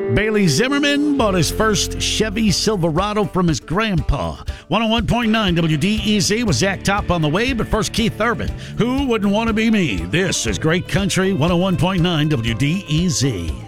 Bailey Zimmerman bought his first Chevy Silverado from his grandpa. 101.9 WDEZ was Zach Top on the way, but first Keith Urban. Who wouldn't want to be me? This is Great Country 101.9 WDEZ.